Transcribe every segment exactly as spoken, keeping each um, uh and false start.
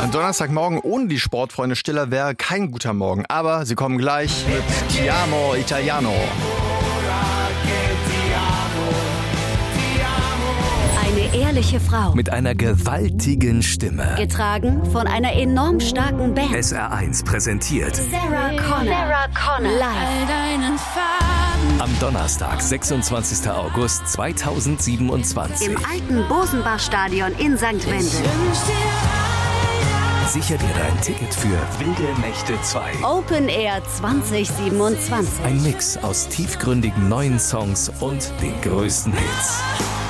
Ein Donnerstagmorgen ohne die Sportfreunde Stiller wäre kein guter Morgen. Aber sie kommen gleich mit Ti amo Italiano. Eine ehrliche Frau. Mit einer gewaltigen Stimme. Getragen von einer enorm starken Band. S R eins präsentiert Sarah Connor. Sarah Connor. Live. Am Donnerstag, sechsundzwanzigsten August zweitausendsiebenundzwanzig. Im alten Bosenbach-Stadion in Sankt Wendel. Sicher dir dein Ticket für Wilde Nächte zwei. Open Air zwanzig siebenundzwanzig. Ein Mix aus tiefgründigen neuen Songs und den größten Hits.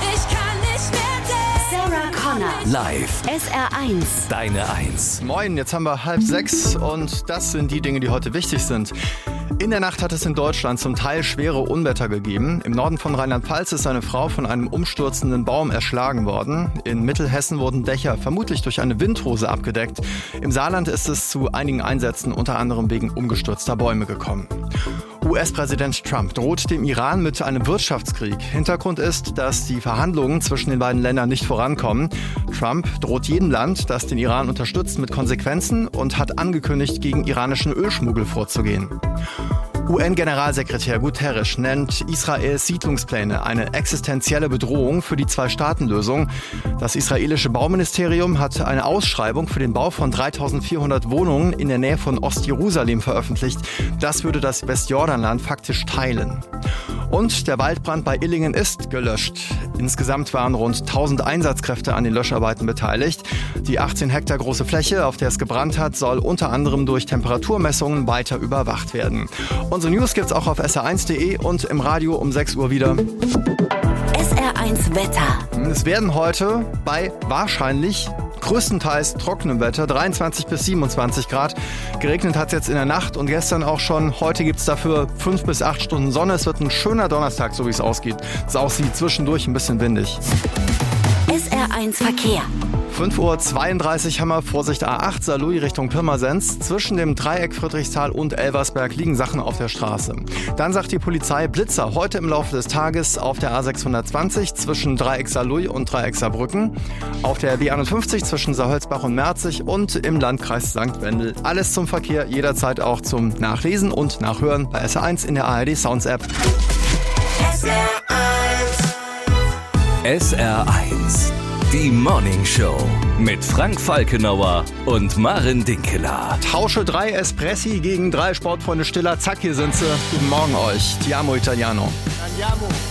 Sarah Connor. Live. S R eins. Deine Eins. Moin, jetzt haben wir halb sechs und das sind die Dinge, die heute wichtig sind. In der Nacht hat es in Deutschland zum Teil schwere Unwetter gegeben. Im Norden von Rheinland-Pfalz ist eine Frau von einem umstürzenden Baum erschlagen worden. In Mittelhessen wurden Dächer vermutlich durch eine Windhose abgedeckt. Im Saarland ist es zu einigen Einsätzen, unter anderem wegen umgestürzter Bäume, gekommen. U S-Präsident Trump droht dem Iran mit einem Wirtschaftskrieg. Hintergrund ist, dass die Verhandlungen zwischen den beiden Ländern nicht vorankommen. Trump droht jedem Land, das den Iran unterstützt, mit Konsequenzen und hat angekündigt, gegen iranischen Ölschmuggel vorzugehen. U N-Generalsekretär Guterres nennt Israels Siedlungspläne eine existenzielle Bedrohung für die Zwei-Staaten-Lösung. Das israelische Bauministerium hat eine Ausschreibung für den Bau von dreitausendvierhundert Wohnungen in der Nähe von Ostjerusalem veröffentlicht. Das würde das Westjordanland faktisch teilen. Und der Waldbrand bei Illingen ist gelöscht. Insgesamt waren rund tausend Einsatzkräfte an den Löscharbeiten beteiligt. Die achtzehn Hektar große Fläche, auf der es gebrannt hat, soll unter anderem durch Temperaturmessungen weiter überwacht werden. Unsere News gibt's auch auf S R eins punkt de und im Radio um sechs Uhr wieder. S R eins Wetter. Es werden heute bei wahrscheinlich größtenteils trockenem Wetter, dreiundzwanzig bis siebenundzwanzig Grad. Geregnet hat es jetzt in der Nacht und gestern auch schon. Heute gibt es dafür fünf bis acht Stunden Sonne. Es wird ein schöner Donnerstag, so wie es ausgeht. Es aussieht zwischendurch ein bisschen windig. S R eins Verkehr. fünf Uhr zweiunddreißig haben wir Vorsicht A acht, Saarlouis Richtung Pirmasens. Zwischen dem Dreieck Friedrichsthal und Elversberg liegen Sachen auf der Straße. Dann sagt die Polizei Blitzer heute im Laufe des Tages auf der A sechshundertzwanzig zwischen Dreieck Saarlouis und Dreieck Saarbrücken. Auf der B einundfünfzig zwischen Saarholzbach und Merzig und im Landkreis Sankt Wendel. Alles zum Verkehr, jederzeit auch zum Nachlesen und Nachhören bei S R eins in der A R D Sounds App. S R eins. S R eins. Die Morning Show mit Frank Falkenauer und Maren Dinkeler. Tausche drei Espressi gegen drei Sportfreunde Stiller. Zack, hier sind sie. Guten Morgen euch. Ti amo Italiano.